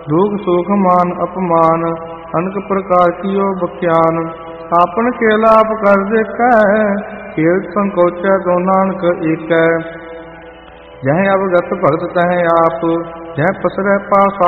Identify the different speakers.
Speaker 1: दुख सुख मान अपमान, अनक प्रकार कियो बख्यान। आपन के लाभ कर देखै, खेल संकोचै तो नानक एकै। जह अवगत भगत तह आप, जह पसरै पास